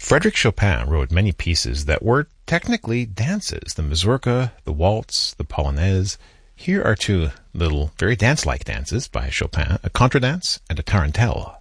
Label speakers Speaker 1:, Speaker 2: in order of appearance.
Speaker 1: Frédéric Chopin wrote many pieces that were technically dances: the mazurka, the waltz, the polonaise. Here are two little, very dance-like dances by Chopin, a contradance and a tarantelle.